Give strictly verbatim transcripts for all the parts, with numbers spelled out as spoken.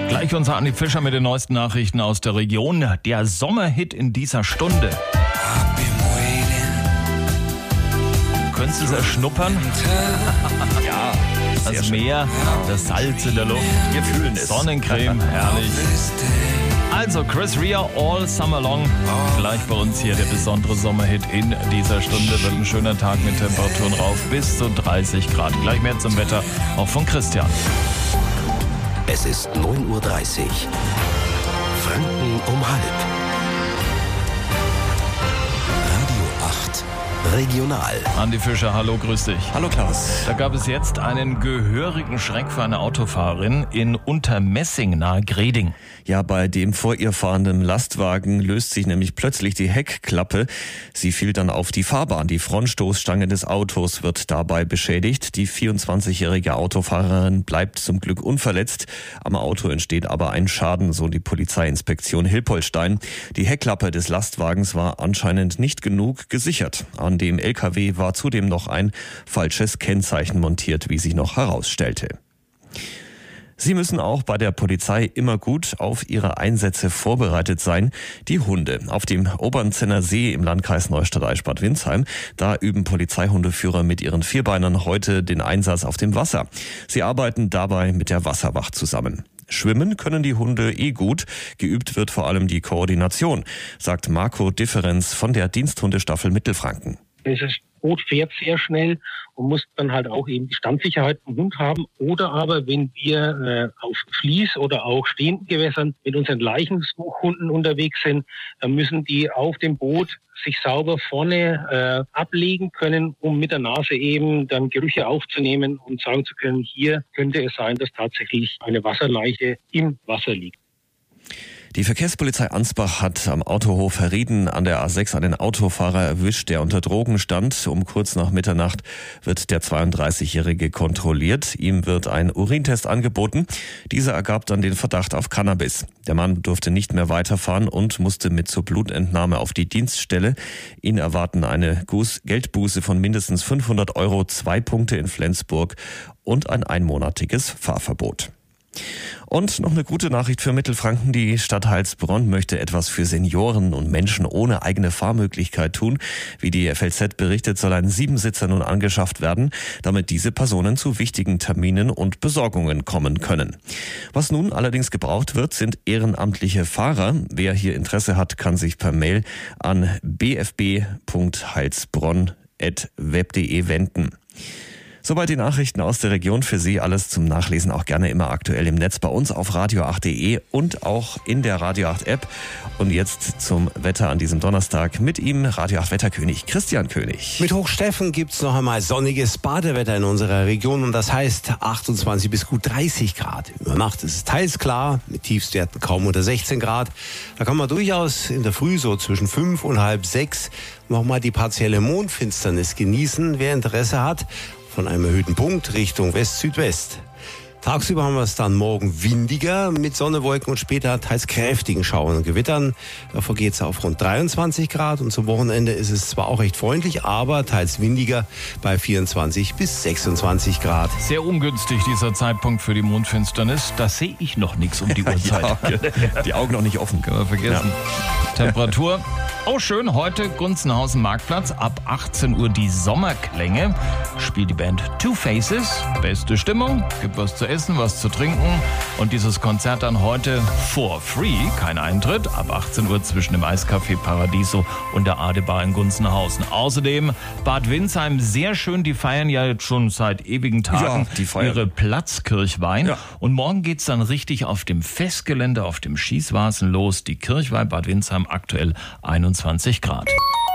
Gleich unser Andi Fischer mit den neuesten Nachrichten aus der Region. Der Sommerhit in dieser Stunde. Könntest du es erschnuppern? Ja. Das Meer, das Salz in der Luft. Wir fühlen es. Sonnencreme, herrlich. Also Chris Rea, All Summer Long. Gleich bei uns hier der besondere Sommerhit in dieser Stunde. Wird ein schöner Tag mit Temperaturen rauf bis zu dreißig Grad. Gleich mehr zum Wetter, auch von Christian. Es ist neun Uhr dreißig. Franken um halb. Radio acht Regional. Andi Fischer, hallo, grüß dich. Hallo Klaus. Da gab es jetzt einen gehörigen Schreck für eine Autofahrerin in Untermessing nahe Greding. Ja, bei dem vor ihr fahrenden Lastwagen löst sich nämlich plötzlich die Heckklappe. Sie fiel dann auf die Fahrbahn. Die Frontstoßstange des Autos wird dabei beschädigt. Die vierundzwanzigjährige Autofahrerin bleibt zum Glück unverletzt. Am Auto entsteht aber ein Schaden, so die Polizeiinspektion Hilpoltstein. Die Heckklappe des Lastwagens war anscheinend nicht genug gesichert. An dem L K W war zudem noch ein falsches Kennzeichen montiert, wie sich noch herausstellte. Sie müssen auch bei der Polizei immer gut auf ihre Einsätze vorbereitet sein. Die Hunde. Auf dem Obernzenner See im Landkreis Neustadt-Eichstätt-Bad Windsheim, da üben Polizeihundeführer mit ihren Vierbeinern heute den Einsatz auf dem Wasser. Sie arbeiten dabei mit der Wasserwacht zusammen. Schwimmen können die Hunde eh gut. Geübt wird vor allem die Koordination, sagt Marco Differenz von der Diensthundestaffel Mittelfranken. Das Boot fährt sehr schnell und muss dann halt auch eben die Standsicherheit vom Hund haben. Oder aber, wenn wir äh, auf Fließ oder auch stehenden Gewässern mit unseren Leichensuchhunden unterwegs sind, dann müssen die auf dem Boot sich sauber vorne äh, ablegen können, um mit der Nase eben dann Gerüche aufzunehmen und sagen zu können, hier könnte es sein, dass tatsächlich eine Wasserleiche im Wasser liegt. Die Verkehrspolizei Ansbach hat am Autohof Herrieden an der A sechs einen Autofahrer erwischt, der unter Drogen stand. Um kurz nach Mitternacht wird der zweiunddreißigjährige kontrolliert. Ihm wird ein Urintest angeboten. Dieser ergab dann den Verdacht auf Cannabis. Der Mann durfte nicht mehr weiterfahren und musste mit zur Blutentnahme auf die Dienststelle. Ihn erwarten eine Geldbuße von mindestens fünfhundert Euro, zwei Punkte in Flensburg und ein einmonatiges Fahrverbot. Und noch eine gute Nachricht für Mittelfranken. Die Stadt Heilsbronn möchte etwas für Senioren und Menschen ohne eigene Fahrmöglichkeit tun. Wie die F L Z berichtet, soll ein Siebensitzer nun angeschafft werden, damit diese Personen zu wichtigen Terminen und Besorgungen kommen können. Was nun allerdings gebraucht wird, sind ehrenamtliche Fahrer. Wer hier Interesse hat, kann sich per Mail an b f b punkt heilsbronn at web punkt de wenden. Soweit die Nachrichten aus der Region. Für Sie alles zum Nachlesen auch gerne immer aktuell im Netz bei uns auf radio acht punkt de und auch in der Radio acht App. Und jetzt zum Wetter an diesem Donnerstag mit ihm Radio acht Wetterkönig Christian König. Mit Hochsteffen gibt's noch einmal sonniges Badewetter in unserer Region und das heißt achtundzwanzig bis gut dreißig Grad. Über Nacht ist es teils klar, mit Tiefstwerten kaum unter sechzehn Grad. Da kann man durchaus in der Früh so zwischen fünf und halb sechs nochmal die partielle Mondfinsternis genießen, wer Interesse hat. Von einem erhöhten Punkt Richtung West-Südwest. Tagsüber haben wir es dann morgen windiger mit Sonne, Wolken und später teils kräftigen Schauern und Gewittern. Davor geht es auf rund dreiundzwanzig Grad und zum Wochenende ist es zwar auch recht freundlich, aber teils windiger bei vierundzwanzig bis sechsundzwanzig Grad. Sehr ungünstig dieser Zeitpunkt für die Mondfinsternis. Da sehe ich noch nichts um die Uhrzeit. Ja, die Augen noch nicht offen. Können wir vergessen. Ja. Temperatur. Oh schön, heute Gunzenhausen Marktplatz, ab achtzehn Uhr die Sommerklänge. Spielt die Band Two Faces. Beste Stimmung, gibt was zu essen, was zu trinken. Und dieses Konzert dann heute for free, kein Eintritt, ab achtzehn Uhr zwischen dem Eiscafé Paradiso und der Adebar in Gunzenhausen. Außerdem Bad Windsheim, sehr schön, die feiern ja jetzt schon seit ewigen Tagen ja, die feiern. ihre Platzkirchweih. Ja. Und morgen geht's dann richtig auf dem Festgelände, auf dem Schießwasen los. Die Kirchweih Bad Windsheim aktuell einundzwanzig Grad.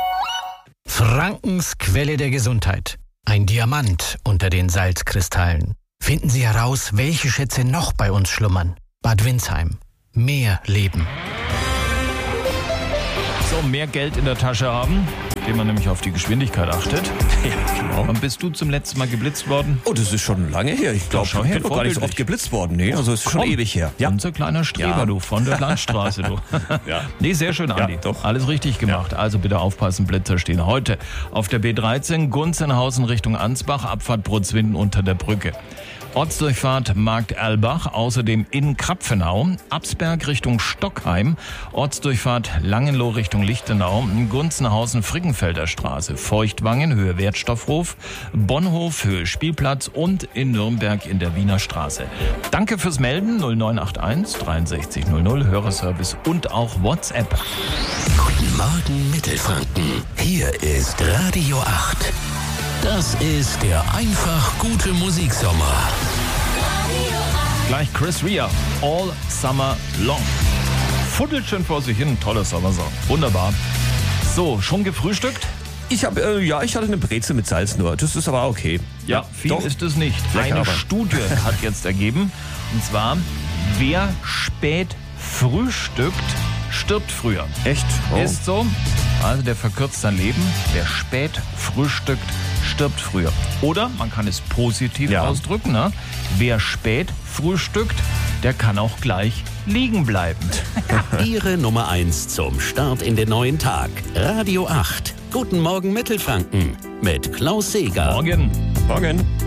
Frankens Quelle der Gesundheit. Ein Diamant unter den Salzkristallen. Finden Sie heraus, welche Schätze noch bei uns schlummern. Bad Windsheim. Mehr Leben. So, mehr Geld in der Tasche haben, indem man nämlich auf die Geschwindigkeit achtet. Ja, genau. Wann bist du zum letzten Mal geblitzt worden? Oh, das ist schon lange her. Ich glaube, schau ich her, bin noch gar nicht so oft geblitzt worden. Nee, also es ist schon Komm, ewig her. Ja. Unser kleiner Streber, Ja. du, von der Landstraße, du. Ja. Nee, sehr schön, Andi. Ja, doch. Alles richtig gemacht. Also bitte aufpassen, Blitzer stehen heute auf der B dreizehn, Gunzenhausen Richtung Ansbach, Abfahrt Brutzwinden unter der Brücke. Ortsdurchfahrt Markt Erlbach, außerdem in Krapfenau, Absberg Richtung Stockheim, Ortsdurchfahrt Langenloh Richtung Lichtenau, Gunzenhausen Frickenfelder Straße, Feuchtwangen Höhe Wertstoffhof, Bonhof Höhe Spielplatz und in Nürnberg in der Wiener Straße. Danke fürs Melden null neun acht eins dreiundsechzig null null, Hörerservice und auch WhatsApp. Guten Morgen Mittelfranken. Hier ist Radio acht. Das ist der einfach gute Musiksommer. Gleich Chris Rea, All Summer Long. Fuddelt schön vor sich hin, toller Sommersong. Wunderbar. So, schon gefrühstückt? Ich habe, äh, ja, ich hatte eine Brezel mit Salz nur. Das ist aber okay. Ja, viel doch. ist es nicht. Lecker, Eine aber. Studie hat jetzt ergeben, und zwar, wer spät frühstückt, stirbt früher. Echt? Oh. Ist so. Also der verkürzt sein Leben. Wer spät frühstückt, stirbt früher. Oder man kann es positiv Ja. ausdrücken. Ne? Wer spät frühstückt, der kann auch gleich liegen bleiben. Ihre Nummer eins zum Start in den neuen Tag. Radio acht. Guten Morgen Mittelfranken mit Klaus Seeger. Morgen. Morgen.